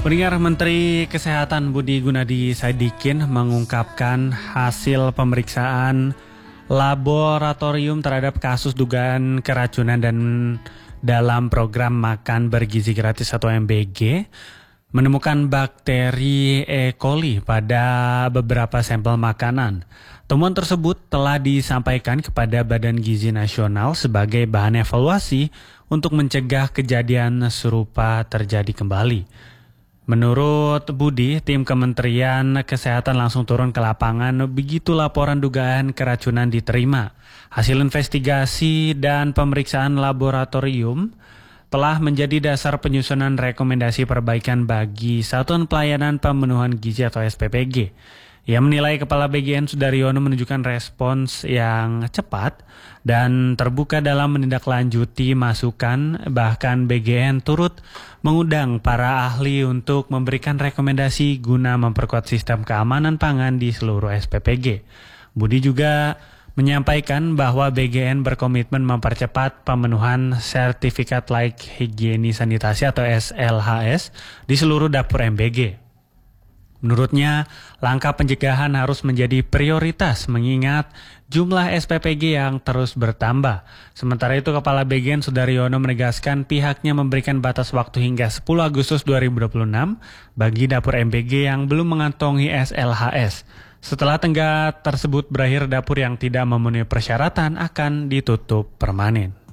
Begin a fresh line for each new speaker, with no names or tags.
Pendengar, Menteri Kesehatan Budi Gunadi Sadikin mengungkapkan hasil pemeriksaan laboratorium terhadap kasus dugaan keracunan dan dalam program makan bergizi gratis atau MBG menemukan bakteri E. coli pada beberapa sampel makanan. Temuan tersebut telah disampaikan kepada Badan Gizi Nasional sebagai bahan evaluasi untuk mencegah kejadian serupa terjadi kembali. Menurut Budi, tim Kementerian Kesehatan langsung turun ke lapangan begitu laporan dugaan keracunan diterima. Hasil investigasi dan pemeriksaan laboratorium telah menjadi dasar penyusunan rekomendasi perbaikan bagi Satuan Pelayanan Pemenuhan Gizi atau SPPG. Ia menilai Kepala BGN Sudaryono menunjukkan respons yang cepat dan terbuka dalam menindaklanjuti masukan, bahkan BGN turut mengundang para ahli untuk memberikan rekomendasi guna memperkuat sistem keamanan pangan di seluruh SPPG. Budi juga menyampaikan bahwa BGN berkomitmen mempercepat pemenuhan sertifikat layak higieni sanitasi atau SLHS di seluruh dapur MBG. Menurutnya, langkah pencegahan harus menjadi prioritas mengingat jumlah SPPG yang terus bertambah. Sementara itu, Kepala BGN Sudaryono menegaskan pihaknya memberikan batas waktu hingga 10 Agustus 2026 bagi dapur MBG yang belum mengantongi SLHS. Setelah tenggat tersebut berakhir, dapur yang tidak memenuhi persyaratan akan ditutup permanen.